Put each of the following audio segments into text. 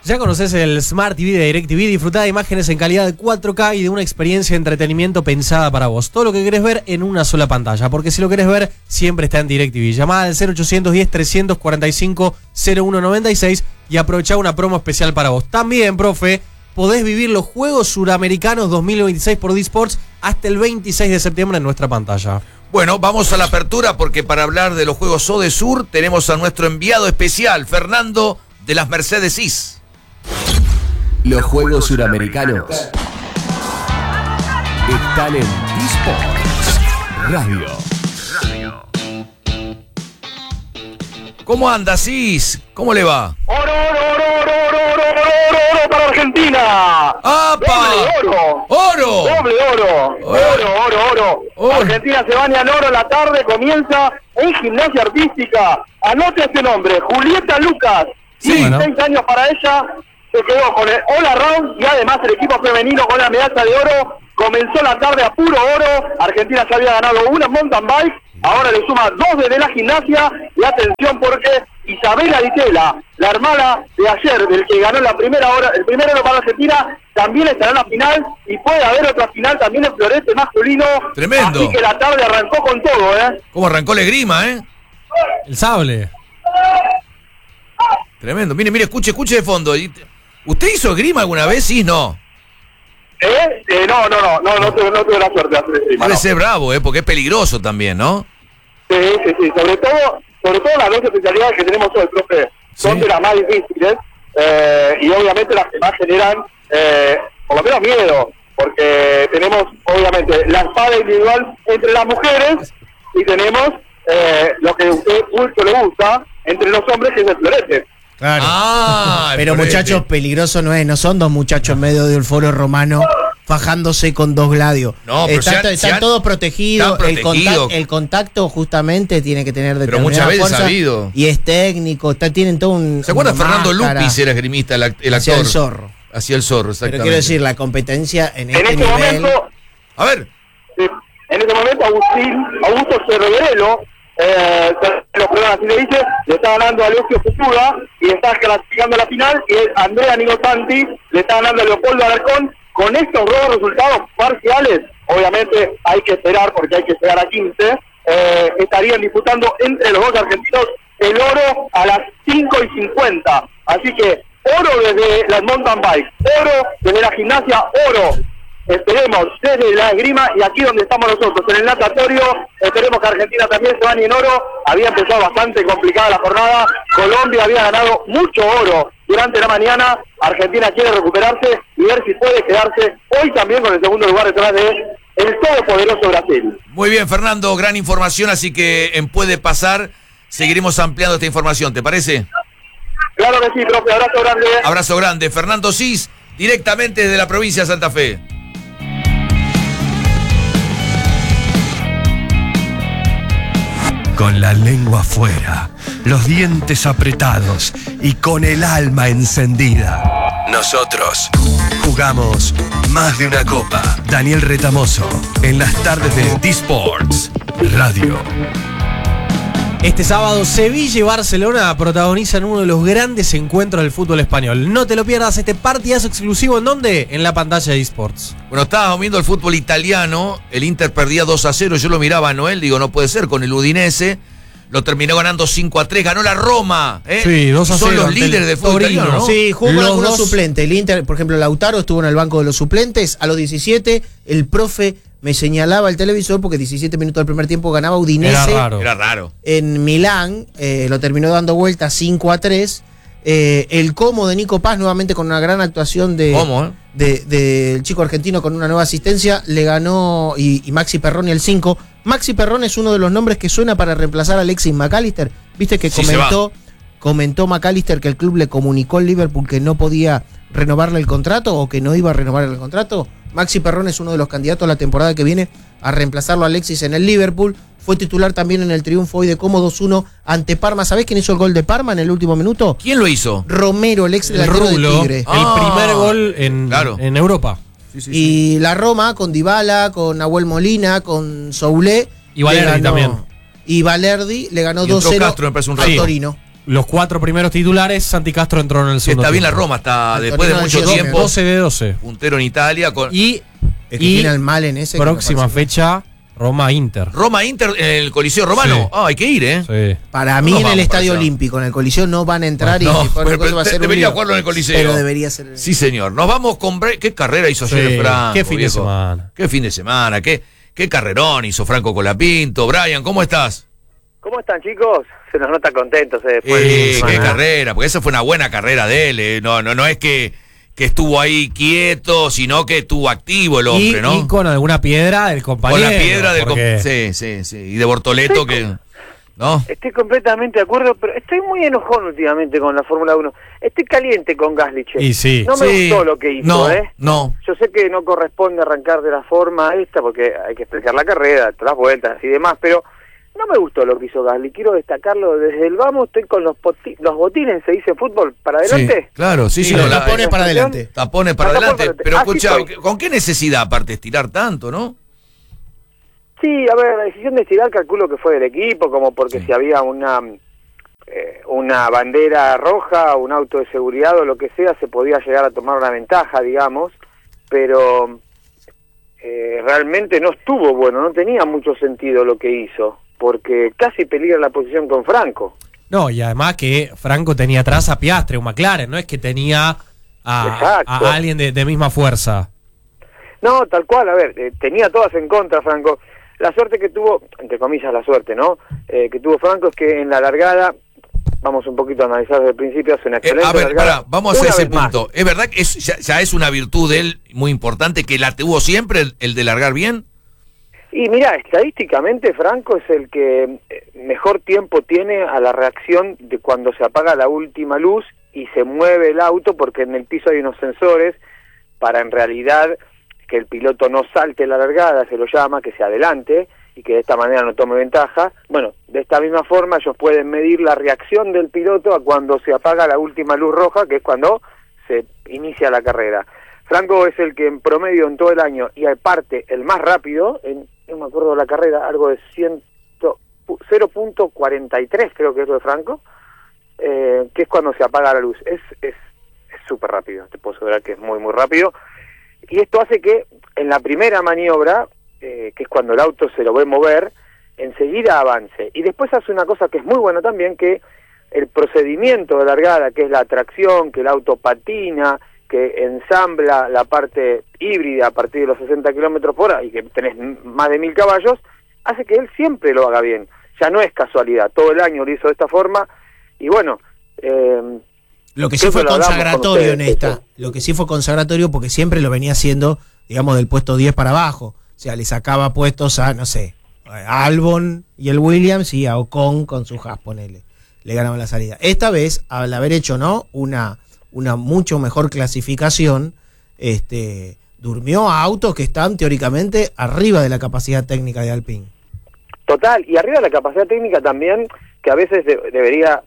Ya conoces el Smart TV de DirecTV, disfrutá de imágenes en calidad de 4K y de una experiencia de entretenimiento pensada para vos. Todo lo que querés ver en una sola pantalla, porque si lo querés ver, siempre está en DirecTV. Llamá al 0810-345-0196 y aprovechá una promo especial para vos. También, profe, podés vivir los Juegos Suramericanos 2026 por D-Sports hasta el 26 de septiembre en nuestra pantalla. Bueno, vamos a la apertura porque para hablar de los Juegos ODESUR tenemos a nuestro enviado especial, Fernando de las Mercedes Is. Los Juegos Suramericanos están en D-Sports Radio. ¿Cómo anda, Cis? ¿Cómo le va? ¡Oro para Argentina! ¡Apa! ¡Oro! ¡Oro! ¡Oro! Argentina se baña en oro, la tarde comienza en gimnasia artística. Anote este nombre, Julieta Lucas. Sí, 16 años para ella, se quedó con el All Around y además el equipo femenino con la medalla de oro. Comenzó la tarde a puro oro. Argentina ya había ganado una mountain bike, ahora le suma 2 desde la gimnasia. Y atención porque Isabela Ditela, la hermana de ayer, del que ganó la primera hora, el primer oro para Argentina, también estará en la final y puede haber otra final también en florete masculino. Tremendo. Así que la tarde arrancó con todo, ¿Cómo arrancó la esgrima, El sable. Tremendo. Mire, escuche de fondo. ¿Usted hizo esgrima alguna vez? Sí, no. No tuve la suerte de hacer esgrima. Debe ser bravo, porque es peligroso también, ¿no? Sí. Sobre todo las dos especialidades que tenemos hoy, profe, son de las más difíciles y obviamente las que más generan por lo menos miedo, porque tenemos obviamente la espada individual entre las mujeres y tenemos lo que a usted mucho le gusta entre los hombres, que es el florete. Claro. Pero florete. muchachos, peligroso no son dos muchachos en medio de un foro romano fajándose con dos gladios. No, pero están todos protegidos. El contacto justamente tiene que tener Pero determinada muchas veces fuerza sabido. y es técnico, tienen todo un. ¿Se acuerda una Fernando máscara. Lupis era esgrimista, el actor? Hacía el zorro. Hacía el zorro, exactamente. Pero quiero decir, la competencia en este En este nivel. momento, A ver. en este momento Augusto Cerverelo, así le dice, le está ganando a Leocio Futura y está clasificando a la final, y Andrea Nigotanti le está ganando a Leopoldo Alarcón. Con estos dos resultados parciales, obviamente hay que esperar, porque hay que llegar a 15, estarían disputando entre los dos argentinos el oro a las 5:50. Así que oro desde las mountain bikes, oro desde la gimnasia, oro. Esperemos desde la esgrima y aquí donde estamos nosotros, en el natatorio, esperemos que Argentina también se bañe en oro. Había empezado bastante complicada la jornada, Colombia había ganado mucho oro durante la mañana, Argentina quiere recuperarse y ver si puede quedarse hoy también con el segundo lugar detrás de el todopoderoso Brasil. Muy bien, Fernando, gran información, así que en Puede Pasar seguiremos ampliando esta información, ¿te parece? Claro que sí, profe, abrazo grande. Abrazo grande. Fernando Cis, directamente desde la provincia de Santa Fe. Con la lengua afuera, los dientes apretados y con el alma encendida. Nosotros jugamos más de una copa. Daniel Retamoso, en las tardes de D-Sports Radio. Este sábado, Sevilla y Barcelona protagonizan uno de los grandes encuentros del fútbol español. No te lo pierdas, este partidazo exclusivo. ¿En dónde? En la pantalla de eSports. Bueno, estábamos viendo el fútbol italiano. El Inter perdía 2-0. Yo lo miraba a Noel, digo, no puede ser, con el Udinese. Lo terminó ganando 5-3. Ganó la Roma. Sí, 2-0. Son los líderes del fútbol italiano, ¿no? Sí, jugó con Los algunos dos suplentes. El Inter, por ejemplo, Lautaro estuvo en el banco de los suplentes. A los 17, el profe me señalaba el televisor porque 17 minutos del primer tiempo ganaba Udinese. Era raro. En Milán, lo terminó dando vuelta 5-3. El Como de Nico Paz, nuevamente con una gran actuación del chico argentino con una nueva asistencia, le ganó y Maxi Perroni el 5. Maxi Perroni es uno de los nombres que suena para reemplazar a Alexis McAllister. Viste que comentó McAllister que el club le comunicó al Liverpool que no podía renovarle el contrato o que no iba a renovar el contrato. Maxi Perroni es uno de los candidatos la temporada que viene a reemplazarlo a Alexis en el Liverpool. Fue titular también en el triunfo hoy de Como 2-1 ante Parma. ¿Sabés quién hizo el gol de Parma en el último minuto? ¿Quién lo hizo? Romero, el ex delantero de Tigre. El primer gol en Europa. Sí. Y la Roma con Dybala, con Nahuel Molina, con Soulé. Y Valerdi también. Y Valerdi le ganó 2-0 Castro, me parece un a Torino. los 4 primeros titulares, Santi Castro entró en el segundo. Está bien la tiempo. Roma, está El después de Torino mucho del tiempo. 12 de 12. Puntero en Italia. Y Es que tiene el mal en ese. próxima fecha, Roma-Inter. Roma-Inter en el Coliseo Romano. Sí. Hay que ir, ¿eh? Sí. Para mí No en vamos el Estadio para allá. Olímpico, en el Coliseo no van a entrar No, y después pero va a ser un debería lío. jugarlo en el Coliseo. Pero debería ser. Sí, señor. Nos vamos con... ¿Qué carrera hizo Sí, ayer Franco? qué fin de viejo? semana. Qué fin de semana. Qué carrerón hizo Franco Colapinto. Brian, ¿cómo estás? ¿Cómo están, chicos? Se nos nota contentos después del fin de Qué semana. carrera, porque esa fue una buena carrera de él. No es que estuvo ahí quieto, sino que estuvo activo el hombre, ¿no? Y con alguna piedra del compañero. Con la piedra del porque- sí. Y de Bortoleto que... ¿No? Estoy completamente de acuerdo, pero estoy muy enojón últimamente con la Fórmula 1. Estoy caliente con Gasly, che. Y sí. No me Sí. gustó lo que hizo, No, ¿eh? no. Yo sé que no corresponde arrancar de la forma esta, porque hay que explicar la carrera, todas las vueltas y demás, pero no me gustó lo que hizo Gasly. Quiero destacarlo desde el vamos, estoy con los botines, se dice en fútbol, para adelante. Claro, sí, Sí, no, los la- tapones para adelante. tapones para Tapones adelante. para adelante. Pero Así escucha, estoy. ¿con qué necesidad aparte estirar tanto, no? Sí, a ver, la decisión de estirar calculo que fue del equipo, como porque si había una bandera roja, un auto de seguridad o lo que sea, se podía llegar a tomar una ventaja, digamos, pero realmente no estuvo bueno, no tenía mucho sentido lo que hizo, porque casi peligra la posición con Franco. No, y además que Franco tenía atrás a Piastri, un McLaren, no es que tenía Exacto. a alguien de misma fuerza. No, tal cual, a ver, tenía todas en contra Franco. La suerte que tuvo, entre comillas la suerte, ¿no? Que tuvo Franco es que en la largada, vamos un poquito a analizar desde el principio, hace una excelente A ver, largada. vamos a hacer Una ese vez más. punto. ¿Es verdad que ya es una virtud de él muy importante, que la tuvo siempre, el de largar bien? Y mira, estadísticamente Franco es el que mejor tiempo tiene a la reacción de cuando se apaga la última luz y se mueve el auto, porque en el piso hay unos sensores para en realidad que el piloto no salte la largada, se lo llama, que se adelante y que de esta manera no tome ventaja. Bueno, de esta misma forma ellos pueden medir la reacción del piloto a cuando se apaga la última luz roja, que es cuando se inicia la carrera. Franco es el que en promedio en todo el año, y aparte el más rápido, no me acuerdo de la carrera, algo de 0.43 creo que es lo de Franco, que es cuando se apaga la luz. Es súper rápido, te puedo asegurar que es muy, muy rápido. Y esto hace que en la primera maniobra, que es cuando el auto se lo ve mover, enseguida avance. Y después hace una cosa que es muy buena también, que el procedimiento de largada, que es la tracción, que el auto patina, que ensambla la parte híbrida a partir de los 60 kilómetros por hora y que tenés más de 1000 caballos, hace que él siempre lo haga bien. Ya no es casualidad, todo el año lo hizo de esta forma y bueno... Lo que sí fue consagratorio en esta, lo que sí fue consagratorio porque siempre lo venía haciendo, digamos, del puesto 10 para abajo. O sea, le sacaba puestos a, no sé, a Albon y el Williams y a Ocon con su Haas, ponele. Le ganaban la salida. Esta vez, al haber hecho, ¿no?, una mucho mejor clasificación, durmió a autos que están teóricamente arriba de la capacidad técnica de Alpine. Total, y arriba de la capacidad técnica también, que a veces debería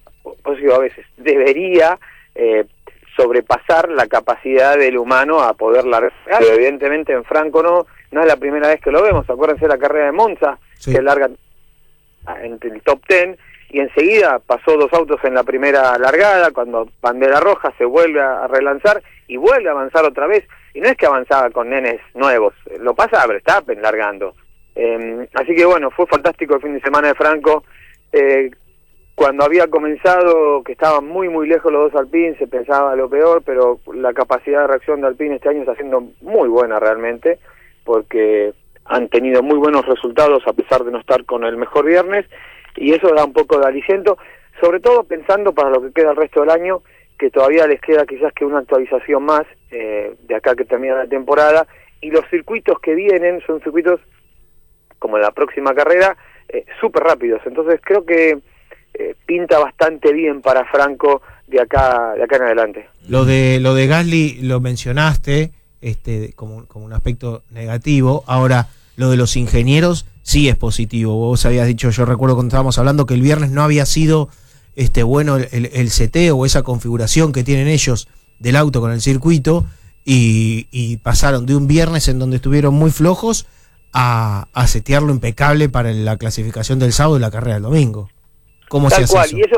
sobrepasar la capacidad del humano a poder largar. Evidentemente en Franco no es la primera vez que lo vemos. Acuérdense de la carrera de Monza, sí, que largan entre el top 10 y enseguida pasó 2 autos en la primera largada, cuando bandera roja se vuelve a relanzar y vuelve a avanzar otra vez, y no es que avanzaba con nenes nuevos, lo pasa a Verstappen largando. Así que bueno, fue fantástico el fin de semana de Franco. Cuando había comenzado, que estaban muy muy lejos los dos Alpine, se pensaba lo peor, pero la capacidad de reacción de Alpine este año está siendo muy buena realmente, porque han tenido muy buenos resultados a pesar de no estar con el mejor viernes, y eso da un poco de aliciento, sobre todo pensando para lo que queda el resto del año, que todavía les queda quizás que una actualización más de acá que termina la temporada, y los circuitos que vienen son circuitos como la próxima carrera, súper rápidos. Entonces creo que pinta bastante bien para Franco de acá en adelante. Lo de Gasly lo mencionaste como un aspecto negativo. Ahora, lo de los ingenieros sí es positivo. Vos habías dicho, yo recuerdo cuando estábamos hablando, que el viernes no había sido bueno el seteo o esa configuración que tienen ellos del auto con el circuito, y pasaron de un viernes en donde estuvieron muy flojos a setearlo impecable para la clasificación del sábado y la carrera del domingo. ¿Cómo se Tal hace cual, eso? y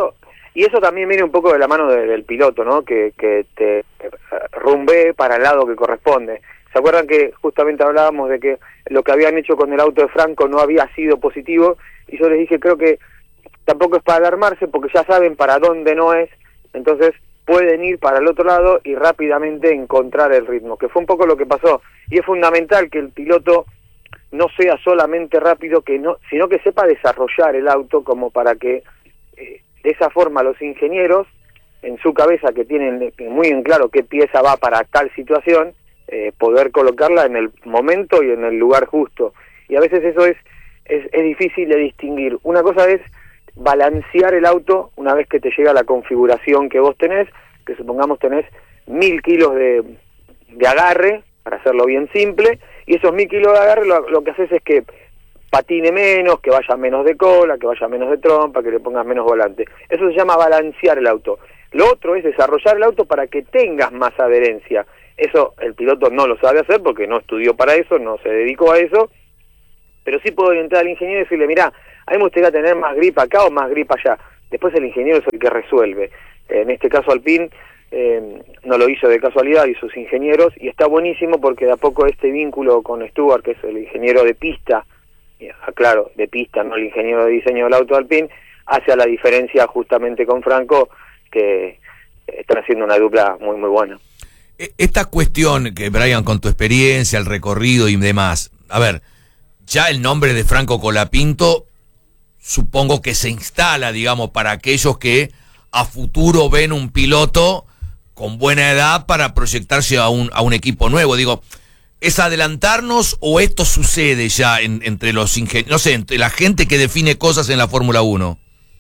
Y eso también viene un poco de la mano del piloto, ¿no? Que te rumbee para el lado que corresponde. ¿Se acuerdan que justamente hablábamos de que lo que habían hecho con el auto de Franco no había sido positivo? Y yo les dije, creo que tampoco es para alarmarse porque ya saben para dónde no es, entonces pueden ir para el otro lado y rápidamente encontrar el ritmo, que fue un poco lo que pasó. Y es fundamental que el piloto no sea solamente rápido, sino que sepa desarrollar el auto como para que de esa forma los ingenieros, en su cabeza que tienen muy en claro qué pieza va para tal situación, poder colocarla en el momento y en el lugar justo. Y a veces eso es difícil de distinguir. Una cosa es balancear el auto una vez que te llega la configuración que vos tenés, que supongamos tenés 1000 kilos de agarre, para hacerlo bien simple, y esos 1000 kilos de agarre lo que haces es que patine menos, que vaya menos de cola, que vaya menos de trompa, que le pongas menos volante. Eso se llama balancear el auto. Lo otro es desarrollar el auto para que tengas más adherencia. Eso el piloto no lo sabe hacer porque no estudió para eso, no se dedicó a eso, pero sí puedo orientar al ingeniero y decirle, mirá, a mí me gustaría tener más grip acá o más grip allá. Después el ingeniero es el que resuelve. En este caso Alpine no lo hizo de casualidad, y sus ingenieros, y está buenísimo porque de a poco este vínculo con Stuart, que es el ingeniero de pista, claro, de pista, no el ingeniero de diseño del auto Alpine, hace a la diferencia justamente con Franco, que están haciendo una dupla muy muy buena. Esta cuestión que, Brian, con tu experiencia, el recorrido y demás, a ver, ya el nombre de Franco Colapinto supongo que se instala, digamos, para aquellos que a futuro ven un piloto con buena edad para proyectarse a un equipo nuevo. Digo, ¿es adelantarnos o esto sucede ya entre los ingenieros, no sé, entre la gente que define cosas en la Fórmula 1?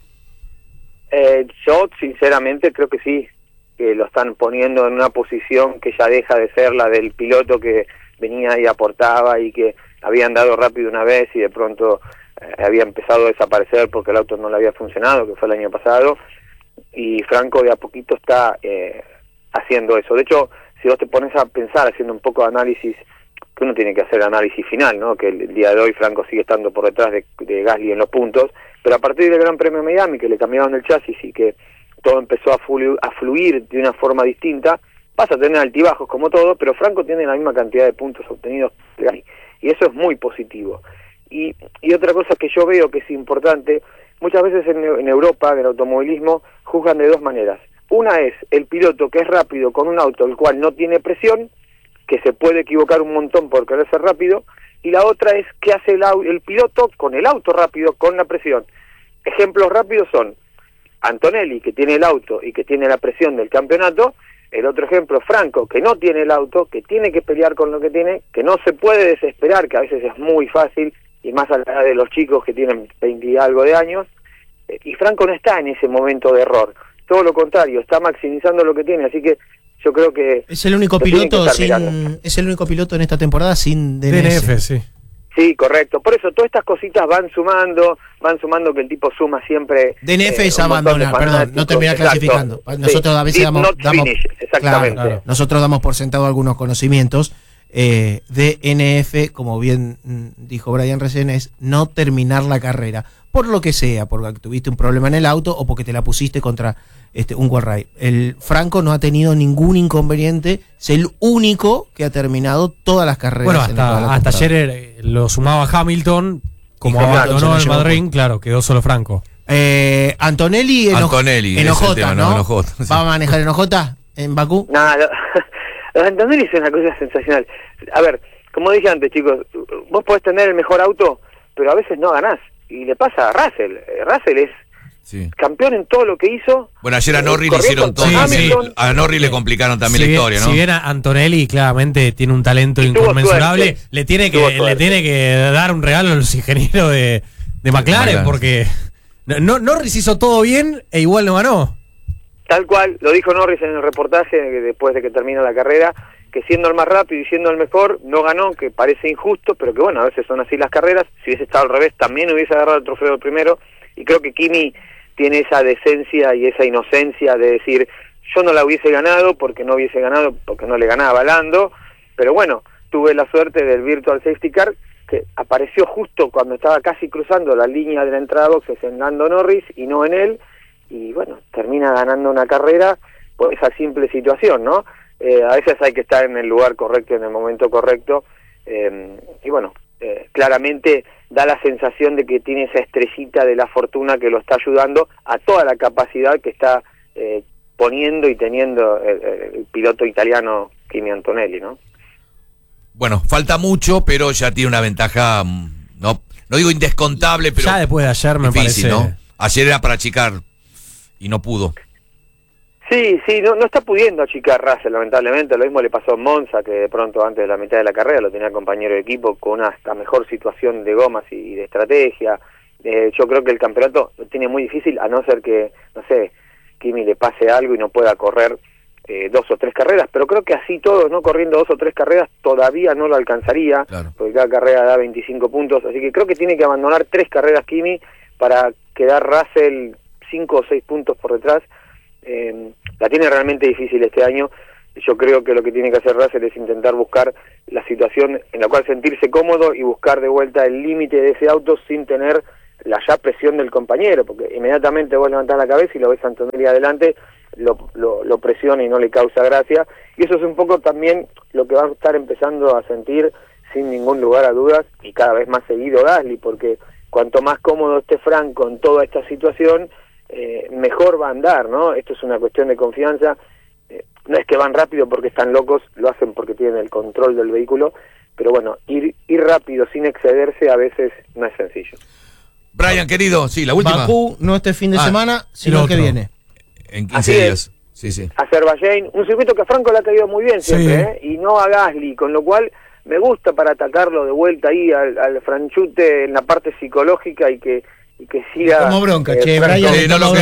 Yo sinceramente creo que sí, que lo están poniendo en una posición que ya deja de ser la del piloto que venía y aportaba y que habían dado rápido una vez y de pronto había empezado a desaparecer porque el auto no le había funcionado, que fue el año pasado, y Franco de a poquito está haciendo eso. De hecho, si vos te pones a pensar, haciendo un poco de análisis, que uno tiene que hacer análisis final, ¿no? Que el día de hoy Franco sigue estando por detrás de Gasly en los puntos, pero a partir del Gran Premio de Miami, que le cambiaron el chasis y que todo empezó a fluir de una forma distinta, vas a tener altibajos como todo, pero Franco tiene la misma cantidad de puntos obtenidos que Gasly, y eso es muy positivo. Y otra cosa que yo veo que es importante, muchas veces en Europa, en el automovilismo, juzgan de dos maneras. Una es el piloto que es rápido con un auto el cual no tiene presión, que se puede equivocar un montón por querer ser rápido, y la otra es qué hace el piloto con el auto rápido, con la presión. Ejemplos rápidos son Antonelli, que tiene el auto y que tiene la presión del campeonato. El otro ejemplo, Franco, que no tiene el auto, que tiene que pelear con lo que tiene, que no se puede desesperar, que a veces es muy fácil, y más a la edad de los chicos que tienen 20 y algo de años, y Franco no está en ese momento de error, todo lo contrario, está maximizando lo que tiene, así que yo creo que es el único piloto es el único piloto en esta temporada sin DNF, sí. Sí, correcto. Por eso todas estas cositas van sumando que el tipo suma siempre. DNF es abandonar, perdón, no termina clasificando. Nosotros a veces damos exactamente. Claro, nosotros damos por sentado algunos conocimientos. DNF, como bien dijo Brian recién, es no terminar la carrera, por lo que sea, porque tuviste un problema en el auto o porque te la pusiste contra un wall-ride. El Franco no ha tenido ningún inconveniente, es el único que ha terminado todas las carreras. Bueno, hasta ayer lo sumaba Hamilton, como abandonó el Madrid, claro, quedó solo Franco. Antonelli en OJ, ¿no? ¿Va a manejar en OJ en Bakú? No, Antonelli es una cosa sensacional. A ver, como dije antes, chicos, vos podés tener el mejor auto, pero a veces no ganás. Y le pasa a Russell. Russell es campeón en todo lo que hizo. Bueno, ayer a Norris le hicieron todo. A Norris le complicaron también la historia, ¿no? Si bien Antonelli claramente tiene un talento inconmensurable, le tiene que dar un regalo a los ingenieros de McLaren, porque Norris hizo todo bien e igual no ganó. Tal cual, lo dijo Norris en el reportaje después de que termina la carrera, que siendo el más rápido y siendo el mejor, no ganó, que parece injusto, pero que bueno, a veces son así las carreras. Si hubiese estado al revés, también hubiese agarrado el trofeo primero, y creo que Kimi tiene esa decencia y esa inocencia de decir, yo no la hubiese ganado porque no le ganaba a Lando, pero bueno, tuve la suerte del Virtual Safety Car, que apareció justo cuando estaba casi cruzando la línea de la entrada a boxes en Lando Norris y no en él, y bueno, termina ganando una carrera por esa simple situación, ¿no? A veces hay que estar en el lugar correcto, en el momento correcto, y bueno, claramente da la sensación de que tiene esa estrellita de la fortuna que lo está ayudando a toda la capacidad que está poniendo y teniendo el piloto italiano Kimi Antonelli, ¿no? Bueno, falta mucho, pero ya tiene una ventaja, no digo indescontable, pero ya después de ayer me difícil, parece, ¿no? Ayer era para achicar y no pudo. Sí, no está pudiendo achicar Russell, lamentablemente. Lo mismo le pasó a Monza, que de pronto antes de la mitad de la carrera lo tenía compañero de equipo con una hasta mejor situación de gomas y de estrategia. Yo creo que el campeonato lo tiene muy difícil, a no ser que, no sé, Kimi le pase algo y no pueda correr 2 o 3 carreras, pero creo que así todos, no corriendo 2 o 3 carreras, todavía no lo alcanzaría, claro, porque cada carrera da 25 puntos, así que creo que tiene que abandonar 3 carreras Kimi para quedar Russell 5 o 6 puntos por detrás. La tiene realmente difícil este año. Yo creo que lo que tiene que hacer Russell es intentar buscar la situación en la cual sentirse cómodo y buscar de vuelta el límite de ese auto sin tener la ya presión del compañero, porque inmediatamente vos levantás la cabeza y lo ves a Antonelli adelante, lo presiona y no le causa gracia, y eso es un poco también lo que va a estar empezando a sentir sin ningún lugar a dudas, y cada vez más seguido Gasly, porque cuanto más cómodo esté Frank con toda esta situación, mejor va a andar, ¿no? Esto es una cuestión de confianza. No es que van rápido porque están locos, lo hacen porque tienen el control del vehículo, pero bueno, ir rápido sin excederse a veces no es sencillo. Brian, querido, sí, la última. Bakú, no este fin de semana, sino el que viene. En 15 días. Sí. Azerbaiyán, un circuito que a Franco le ha caído muy bien siempre, y no a Gasly, con lo cual me gusta para atacarlo de vuelta ahí al Franchute en la parte psicológica y que siga. Tomó bronca, Brian. No lo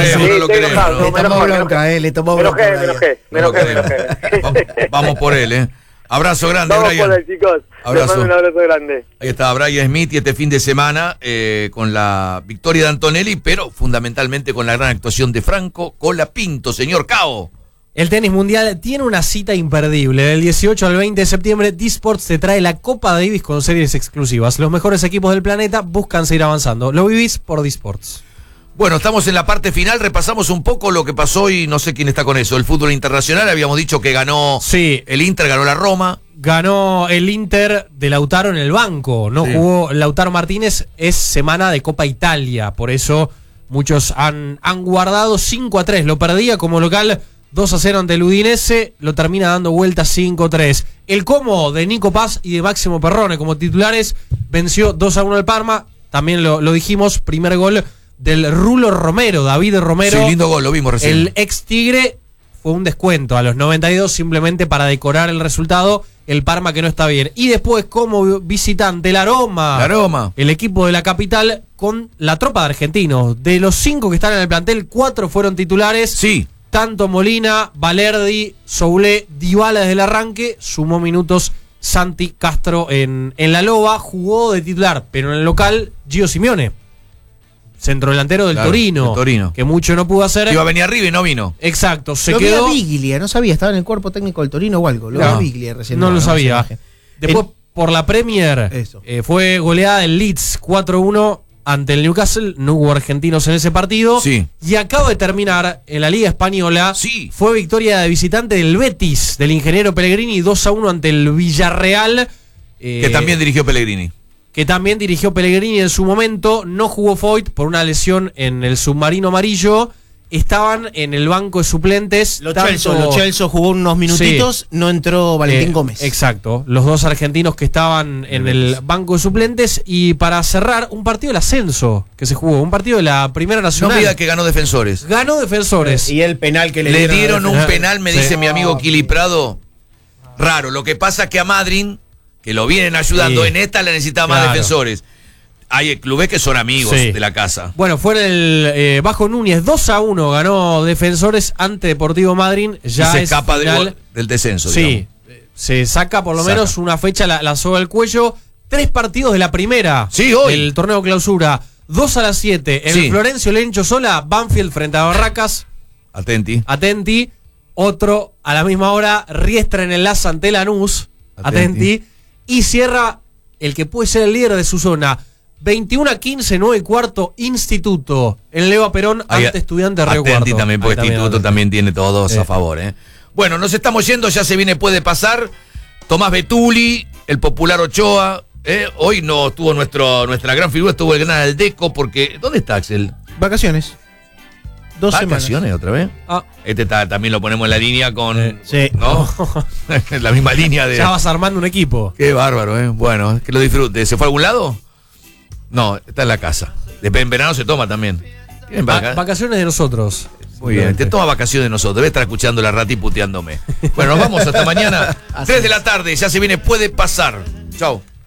creo. Le tomó bronca. Me enojé. Vamos por él, Abrazo grande, Vamos Brian. por él, chicos. Abrazo. Les mando un abrazo grande. Ahí está Brian Smith, y este fin de semana con la victoria de Antonelli, pero fundamentalmente con la gran actuación de Franco Colapinto, señor Cao. El tenis mundial tiene una cita imperdible. Del 18 al 20 de septiembre, D-Sports te trae la Copa Davis con series exclusivas. Los mejores equipos del planeta buscan seguir avanzando. Lo vivís por D-Sports. Bueno, estamos en la parte final, repasamos un poco lo que pasó y no sé quién está con eso. El fútbol internacional, habíamos dicho que ganó el Inter, ganó la Roma. Ganó el Inter de Lautaro en el banco, no jugó Lautaro Martínez, es semana de Copa Italia, por eso muchos han guardado 5-3, lo perdía como local 2-0 ante el Udinese, lo termina dando vuelta 5-3. El Como de Nico Paz y de Máximo Perrone como titulares venció 2-1 al Parma, también lo dijimos, primer gol del Rulo Romero, David Romero. Sí, lindo gol, lo vimos recién. El ex Tigre fue un descuento a los 92 simplemente para decorar el resultado, el Parma que no está bien. Y después como visitante la Roma, el equipo de la capital con la tropa de argentinos. De los 5 que están en el plantel, 4 fueron titulares. Sí. Tanto Molina, Valerdi, Soulé, Dybala desde el arranque, sumó minutos Santi Castro en la Loba, jugó de titular, pero en el local Gio Simeone. Centrodelantero del Torino, que mucho no pudo hacer. Iba a venir arriba y no vino. Exacto, lo quedó. Vi a Biglia, no sabía, estaba en el cuerpo técnico del Torino o algo. Lo vi a Biglia recién. No lo sabía. Después, por la Premier, fue goleada del Leeds 4-1 ante el Newcastle. No hubo argentinos en ese partido. Sí. Y acaba de terminar en la Liga Española. Sí. Fue victoria de visitante del Betis, del ingeniero Pellegrini, 2-1 ante el Villarreal. Que también dirigió Pellegrini. En su momento, no jugó Foyt por una lesión en el submarino amarillo, estaban en el banco de suplentes. Lo Celso jugó unos minutitos, no entró Valentín Gómez. Exacto, los dos argentinos que estaban en el banco de suplentes, y para cerrar, un partido del ascenso que se jugó, un partido de la Primera Nacional. No diga que ganó Defensores. Y el penal que le dieron un penal, me dice mi amigo Kili Prado, raro. Lo que pasa es que a Madryn, que lo vienen ayudando, en esta le necesitaba más Defensores. Hay clubes que son amigos de la casa. Bueno, fue el Bajo Núñez, 2-1 ganó Defensores ante Deportivo Madryn. Ya se escapa del descenso. Sí, digamos. Se saca por lo menos una fecha la soga al cuello. 3 partidos de la primera. Sí, hoy. El torneo clausura. 2 a las 7. El Florencio Lencho Sola, Banfield frente a Barracas. Atenti. Otro a la misma hora, Riestra en el Laza ante Lanús. Atenti. Y cierra el que puede ser el líder de su zona, 21:15, 9:15, Instituto. En Leva Perón, ante Estudiantes de Río Cuarto. También, porque Instituto también tiene todos a favor. Bueno, nos estamos yendo, ya se viene Puede Pasar. Tomás Betuli, el popular Ochoa. Hoy no estuvo nuestra gran figura, estuvo el gran Aldeco, porque... ¿Dónde está Axel? Vacaciones. 2 semanas. ¿Vacaciones otra vez? También lo ponemos en la línea con... Sí. ¿No? La misma línea de... Ya vas armando un equipo. Qué bárbaro, Bueno, que lo disfrute. ¿Se fue a algún lado? No, está en la casa. En verano se toma también. Vacaciones de nosotros. Muy bien, te toma vacaciones de nosotros. Debe estar escuchando la rata y puteándome. Bueno, nos vamos hasta mañana. 3 de la tarde, ya se viene Puede Pasar. Chau.